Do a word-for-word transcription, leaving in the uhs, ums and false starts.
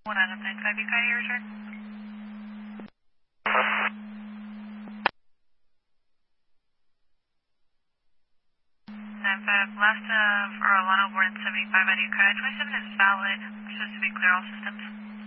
one out of nine five, you kind of return? nine five, last of Orlando born in seventy-five at Ukiah twenty-seven is valid. Just to be clear, all systems.